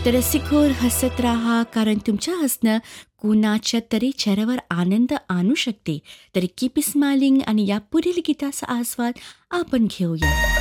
तर रसिकोर हसत राहा, कारण तुमच्या हसणं कुणाच्या तरी चेहऱ्यावर आनंद आणू शकते. तर कीप स्माइलिंग आणि या पुढील गीताचा आस्वाद आपण घेऊया.